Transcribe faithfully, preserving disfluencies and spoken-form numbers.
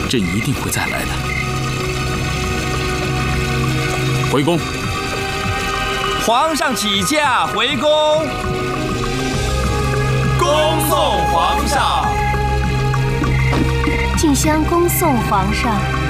朕一定会再来的。回宫。 皇上起驾，回宫。 恭送皇上。 静香恭送皇上。